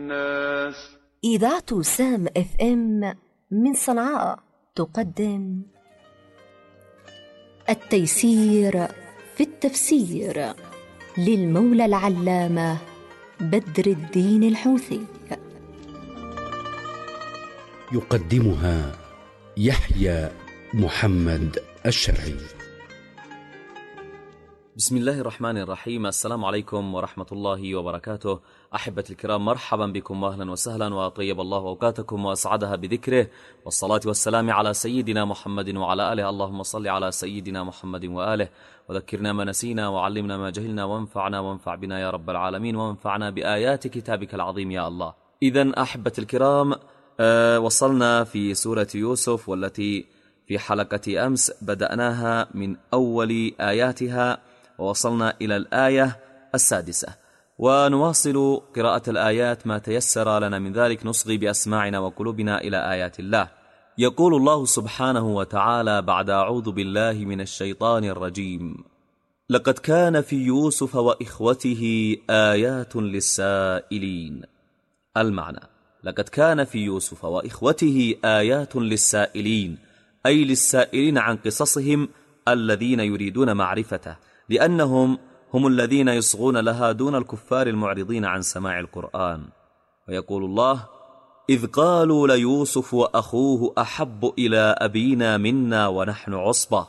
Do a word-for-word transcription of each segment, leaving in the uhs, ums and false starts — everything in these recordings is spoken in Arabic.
الناس. إذاعة سام اف ام من صنعاء تقدم التيسير في التفسير للمولى العلامة بدر الدين الحوثي. يقدمها يحيى محمد الشرعي. بسم الله الرحمن الرحيم. السلام عليكم ورحمة الله وبركاته. أحبتي الكرام، مرحبا بكم وأهلا وسهلا، وطيب الله أوقاتكم وأسعدها بذكره، والصلاة والسلام على سيدنا محمد وعلى آله. اللهم صل على سيدنا محمد وآله، وذكرنا ما نسينا وعلمنا ما جهلنا، وانفعنا وانفع بنا يا رب العالمين، وانفعنا بآيات كتابك العظيم يا الله. إذن أحبتي الكرام، أه وصلنا في سورة يوسف، والتي في حلقة أمس بدأناها من أول آياتها، ووصلنا إلى الآية السادسة، ونواصل قراءة الآيات ما تيسر لنا من ذلك، نصغي بأسماعنا وقلوبنا إلى آيات الله. يقول الله سبحانه وتعالى بعد أعوذ بالله من الشيطان الرجيم: لقد كان في يوسف وإخوته آيات للسائلين. المعنى: لقد كان في يوسف وإخوته آيات للسائلين، أي للسائلين عن قصصهم الذين يريدون معرفته، لأنهم هم الذين يصغون لها دون الكفار المعرضين عن سماع القرآن. ويقول الله: إذ قالوا ليوسف وأخوه أحب إلى أبينا منا ونحن عصبة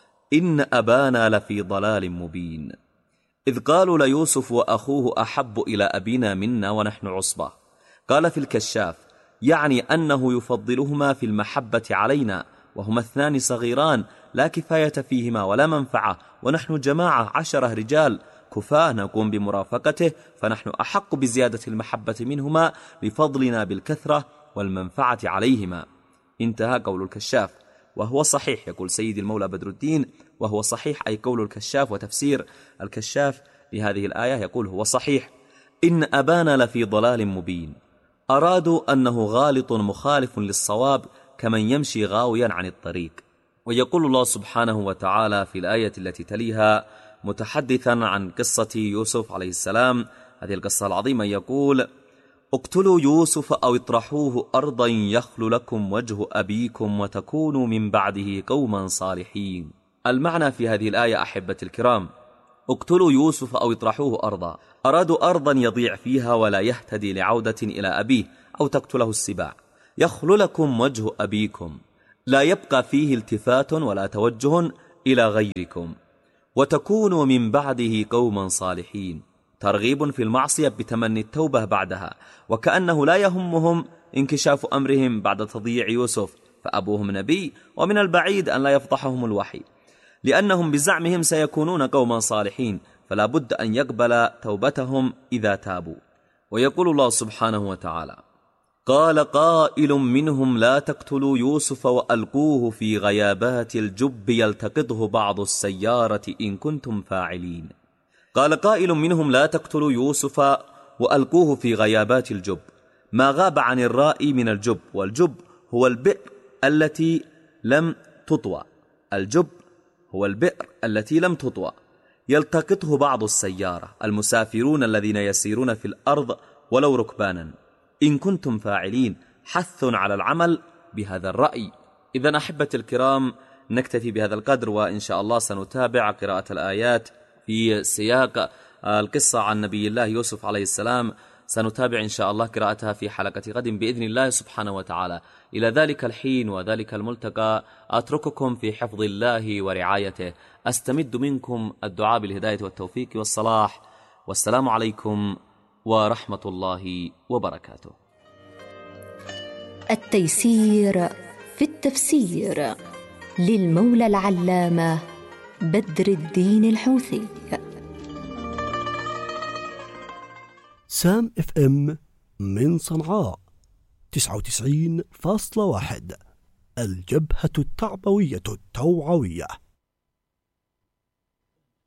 إن أبانا لفي ضلال مبين. إذ قالوا ليوسف وأخوه أحب إلى أبينا منا ونحن عصبة، قال في الكشاف يعني أنه يفضلهما في المحبة علينا، وهما اثنان صغيران لا كفاية فيهما ولا منفعة، ونحن جماعة عشرة رجال كفاة نقوم بمرافقته، فنحن أحق بزيادة المحبة منهما لفضلنا بالكثرة والمنفعة عليهما. انتهى قول الكشاف، وهو صحيح. يقول سيد المولى بدر الدين: وهو صحيح، أي قول الكشاف وتفسير الكشاف لهذه الآية، يقول هو صحيح. إن أبانا لفي ضلال مبين، أرادوا أنه غالط مخالف للصواب كمن يمشي غاويا عن الطريق. ويقول الله سبحانه وتعالى في الآية التي تليها متحدثا عن قصة يوسف عليه السلام، هذه القصة العظيمة، يقول: اقتلوا يوسف أو اطرحوه أرضا يخل لكم وجه أبيكم وتكونوا من بعده قوما صالحين. المعنى في هذه الآية أحبة الكرام: اقتلوا يوسف أو اطرحوه أرضا، أرادوا أرضا يضيع فيها ولا يهتدي لعودة إلى أبيه، أو تقتله السباع. يخل لكم وجه أبيكم، لا يبقى فيه التفات ولا توجه إلى غيركم، وتكونوا من بعده قوما صالحين، ترغيب في المعصية بتمني التوبة بعدها، وكأنه لا يهمهم انكشاف أمرهم بعد تضييع يوسف، فأبوهم نبي، ومن البعيد أن لا يفضحهم الوحي، لأنهم بزعمهم سيكونون قوما صالحين، فلا بد أن يقبل توبتهم إذا تابوا. ويقول الله سبحانه وتعالى: قال قائل منهم لا تقتلوا يوسف وألقوه في غيابات الجب يلتقطه بعض السيارة إن كنتم فاعلين. قال قائل منهم لا تقتلوا يوسف وألقوه في غيابات الجب، ما غاب عن الرائي من الجب، والجب هو البئر التي لم تطوى، الجب هو البئر التي لم تطوى، يلتقطه بعض السيارة، المسافرون الذين يسيرون في الأرض ولو ركبانا، إن كنتم فاعلين، حث على العمل بهذا الرأي. إذن أحبة الكرام، نكتفي بهذا القدر، وإن شاء الله سنتابع قراءة الآيات في سياق القصة عن نبي الله يوسف عليه السلام، سنتابع إن شاء الله قراءتها في حلقة غد بإذن الله سبحانه وتعالى. إلى ذلك الحين وذلك الملتقى أترككم في حفظ الله ورعايته، أستمد منكم الدعاء بالهداية والتوفيق والصلاح، والسلام عليكم ورحمة الله وبركاته. التيسير في التفسير للمولى العلامة بدر الدين الحوثي. سام اف ام من صنعاء تسعة وتسعين فاصلة واحد، الجبهة التعبوية التوعوية.